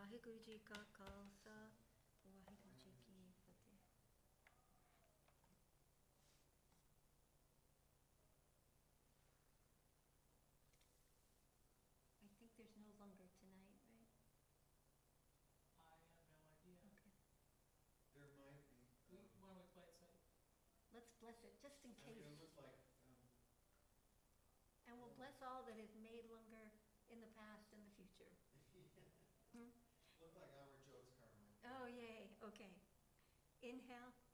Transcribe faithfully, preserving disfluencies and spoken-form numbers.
ਵਾਹਿਗੁਰੂ ਜੀ ਕਾ ਖਾਲਸਾ ਵਾਹਿਗੁਰੂ ਜੀ ਕੀ ਫਤਿਹ। I think there's no longer tonight, right? I have no idea. Okay. There might be. We, um, why don't we play it safe? Let's bless it, just in I mean, case. it looks like, um, And we'll bless all that is made longer in the past and the future. Hmm? looked like our Joe's car might. Oh, yay, okay. Inhale.